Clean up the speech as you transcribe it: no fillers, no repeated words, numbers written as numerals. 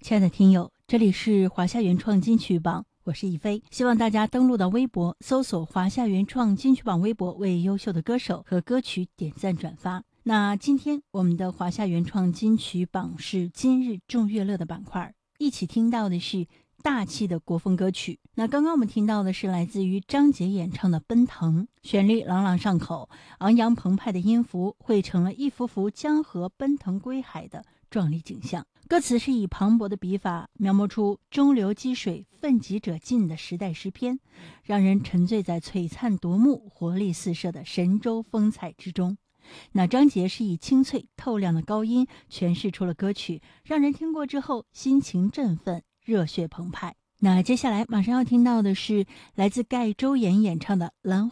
亲爱的听友，这里是华夏原创金曲榜，我是一飞。希望大家登录到微博，搜索华夏原创金曲榜微博，为优秀的歌手和歌曲点赞转发。那今天我们的华夏原创金曲榜是今日众乐乐的板块，一起听到的是大气的国风歌曲。那刚刚我们听到的是来自于张杰演唱的《奔腾》，旋律朗朗上口，昂扬澎湃的音符汇成了一幅幅江河奔腾归海的壮丽景象。歌词是以磅礴的笔法描摹出中流击水奋楫者进的时代诗篇，让人沉醉在璀璨夺目活力四射的神州风采之中。那张杰是以清脆透亮的高音诠释出了歌曲，让人听过之后心情振奋，热血澎湃。那接下来马上要听到的是来自盖周岩演唱的《兰